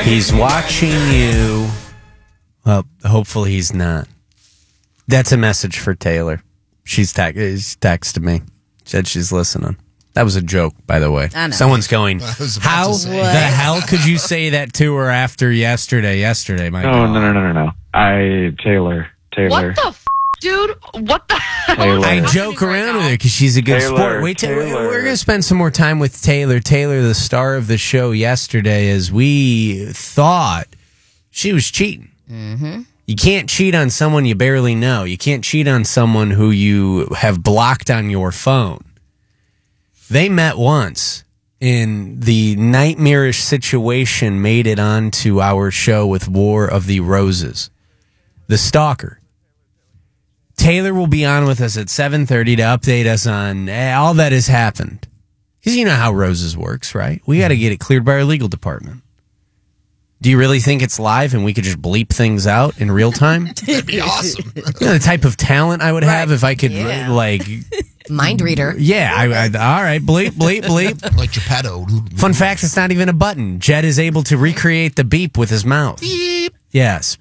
He's watching you. Well, hopefully he's not. That's a message for Taylor. She's texted me. Said she's listening. That was a joke, by the way. I know. Someone's going, how the hell could you say that to her after yesterday? My No. Taylor. What the dude? What the hell? Taylor. I joke around with her because she's a good sport. Wait, Taylor. We're going to spend some more time with Taylor. Taylor, the star of the show yesterday, as we thought she was cheating. Mm-hmm. You can't cheat on someone you barely know. You can't cheat on someone who you have blocked on your phone. They met once, and the nightmarish situation made it onto our show with War of the Roses. The stalker. Taylor will be on with us at 7:30 to update us on all that has happened. Because you know how Roses works, right? We got to get it cleared by our legal department. Do you really think it's live and we could just bleep things out in real time? That'd be awesome. You know, the type of talent I would have if I could, Mind reader. Yeah, all right, bleep, bleep, bleep. Like Geppetto. Fun fact, it's not even a button. Jed is able to recreate the beep with his mouth. Beep. Yes.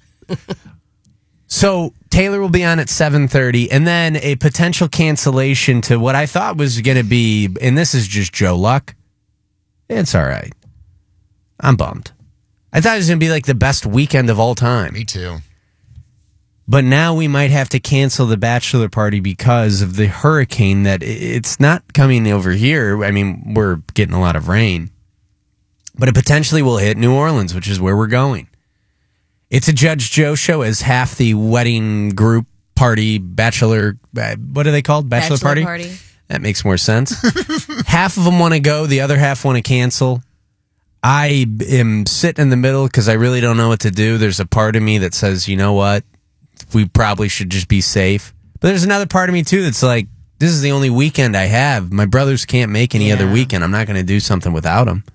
So Taylor will be on at 7:30, and then a potential cancellation to what I thought was going to be, and this is just Joe Luck. It's all right. I'm bummed. I thought it was going to be like the best weekend of all time. Me too. But now we might have to cancel the bachelor party because of the hurricane that it's not coming over here. I mean, we're getting a lot of rain. But it potentially will hit New Orleans, which is where we're going. It's a Judge Joe show as half the wedding group party, bachelor, what are they called? Bachelor party? That makes more sense. Half of them want to go. The other half want to cancel. I am sitting in the middle because I really don't know what to do. There's a part of me that says, you know what? We probably should just be safe. But there's another part of me, too, that's like, this is the only weekend I have. My brothers can't make any other weekend. I'm not going to do something without them.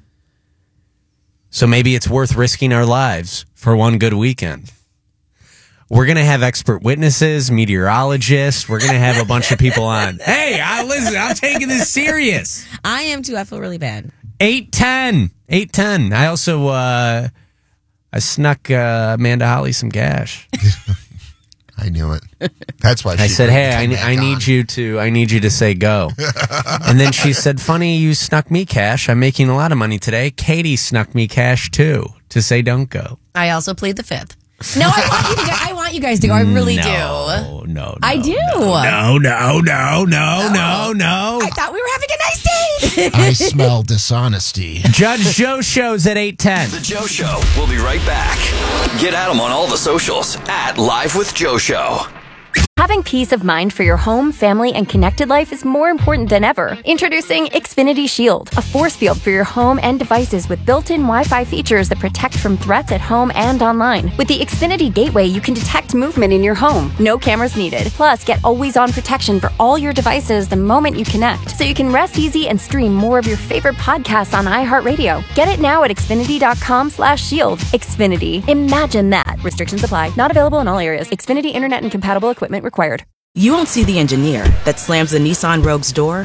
So maybe it's worth risking our lives for one good weekend. We're going to have expert witnesses, meteorologists. We're going to have a bunch of people on. Hey, listen, I'm taking this serious. I am, too. I feel really bad. 8:10. I also I snuck Amanda Holly some cash. I knew it. That's why I said, "Hey, I need you to say go." And then she said, "Funny, you snuck me cash. I'm making a lot of money today." Katie snuck me cash too to say don't go. I also plead the fifth. No, I want you guys to go. I really do. No. I do. No. I thought we were having a nice date. I smell dishonesty. Judge Joe shows at 8:10. The Joe Show. We'll be right back. Get at him on all the socials at Live with Joe Show. Having peace of mind for your home, family, and connected life is more important than ever. Introducing Xfinity Shield, a force field for your home and devices with built-in Wi-Fi features that protect from threats at home and online. With the Xfinity Gateway, you can detect movement in your home. No cameras needed. Plus, get always-on protection for all your devices the moment you connect, so you can rest easy and stream more of your favorite podcasts on iHeartRadio. Get it now at Xfinity.com/shield. Xfinity. Imagine that. Restrictions apply. Not available in all areas. Xfinity Internet and compatible equipment required. You won't see the engineer that slams the Nissan Rogue's door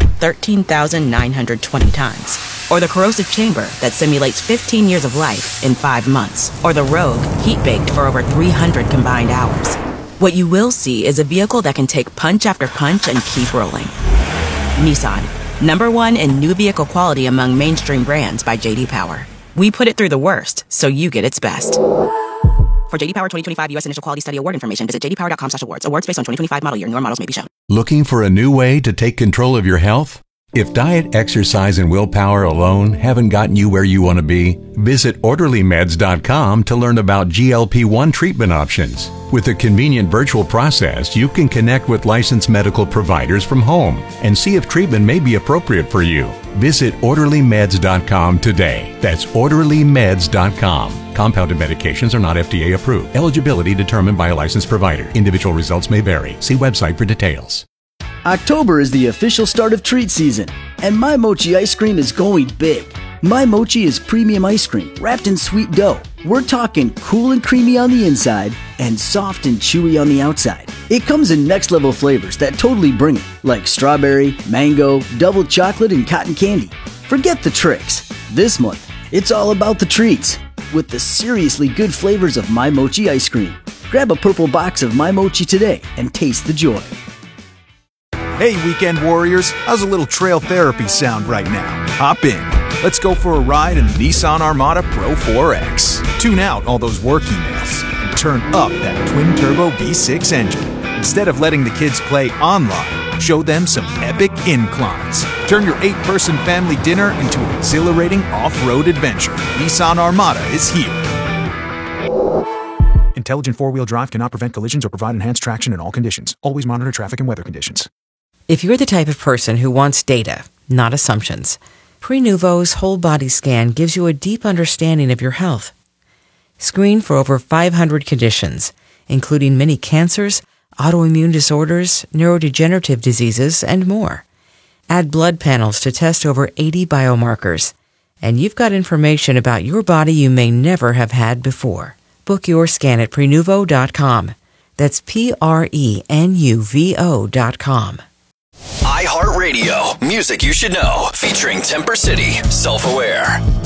13,920 times. Or the corrosive chamber that simulates 15 years of life in 5 months. Or the Rogue heat-baked for over 300 combined hours. What you will see is a vehicle that can take punch after punch and keep rolling. Nissan, #1 in new vehicle quality among mainstream brands by J.D. Power. We put it through the worst, so you get its best. For J.D. Power 2025 U.S. Initial Quality Study Award information, visit jdpower.com/awards. Awards based on 2025 model year. Newer models may be shown. Looking for a new way to take control of your health? If diet, exercise, and willpower alone haven't gotten you where you want to be, visit OrderlyMeds.com to learn about GLP-1 treatment options. With a convenient virtual process, you can connect with licensed medical providers from home and see if treatment may be appropriate for you. Visit OrderlyMeds.com today. That's OrderlyMeds.com. Compounded medications are not FDA approved. Eligibility determined by a licensed provider. Individual results may vary. See website for details. October is the official start of treat season, and My Mochi ice cream is going big. My Mochi is premium ice cream wrapped in sweet dough. We're talking cool and creamy on the inside and soft and chewy on the outside. It comes in next level flavors that totally bring it, like strawberry, mango, double chocolate, and cotton candy. Forget the tricks. This month, it's all about the treats. with the seriously good flavors of My Mochi ice cream. Grab a purple box of My Mochi today and taste the joy. Hey, weekend warriors, how's a little trail therapy sound right now? Hop in. Let's go for a ride in the Nissan Armada Pro 4X. Tune out all those work emails and turn up that twin-turbo V6 engine. Instead of letting the kids play online, show them some epic inclines. Turn your 8-person family dinner into an exhilarating off-road adventure. Nissan Armada is here. Intelligent four-wheel drive cannot prevent collisions or provide enhanced traction in all conditions. Always monitor traffic and weather conditions. If you're the type of person who wants data, not assumptions, Prenuvo's whole body scan gives you a deep understanding of your health. Screen for over 500 conditions, including many cancers, autoimmune disorders, neurodegenerative diseases, and more. Add blood panels to test over 80 biomarkers, and you've got information about your body you may never have had before. Book your scan at Prenuvo.com. That's Prenuvo.com. iHeartRadio, music you should know, featuring Temper City, Self-Aware.